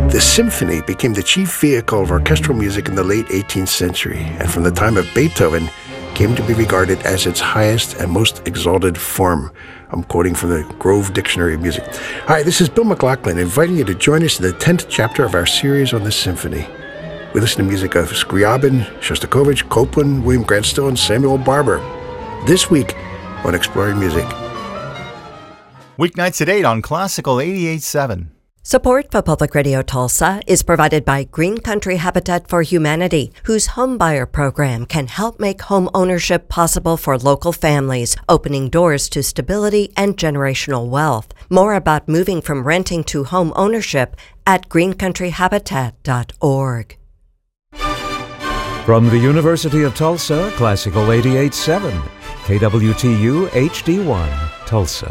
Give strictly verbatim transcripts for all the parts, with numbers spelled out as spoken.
The symphony became the chief vehicle of orchestral music in the late eighteenth century, and from the time of Beethoven came to be regarded as its highest and most exalted form. I'm quoting from the Grove Dictionary of Music. Hi, this is Bill McLaughlin, inviting you to join us in the tenth chapter of our series on the symphony. We listen to music of Scriabin, Shostakovich, Copland, William Grant Still, and Samuel Barber. This week on Exploring Music. Weeknights at eight on Classical eighty-eight point seven. Support for Public Radio Tulsa is provided by Green Country Habitat for Humanity, whose homebuyer program can help make home ownership possible for local families, opening doors to stability and generational wealth. More about moving from renting to home ownership at green country habitat dot org. From the University of Tulsa, Classical eighty-eight point seven, K W T U H D one, Tulsa.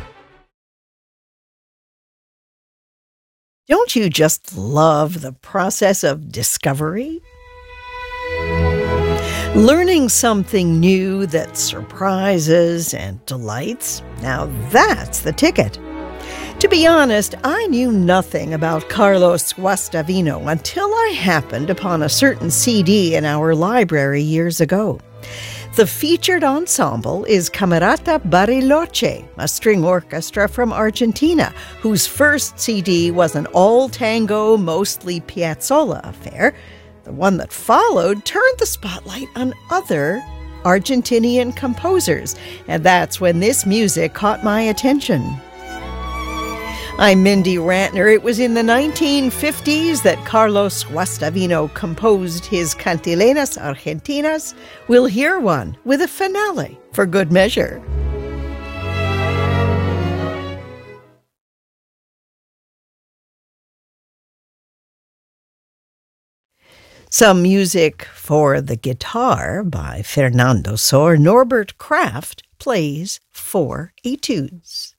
Don't you just love the process of discovery? Learning something new that surprises and delights? Now that's the ticket. To be honest, I knew nothing about Carlos Guastavino until I happened upon a certain C D in our library years ago. The featured ensemble is Camerata Bariloche, a string orchestra from Argentina, whose first C D was an all-tango, mostly Piazzolla affair. The one that followed turned the spotlight on other Argentinian composers, and that's when this music caught my attention. I'm Mindy Rantner. It was in the nineteen fifties that Carlos Guastavino composed his Cantilenas Argentinas. We'll hear one with a finale for good measure. Some music for the guitar by Fernando Sor. Norbert Kraft plays four etudes.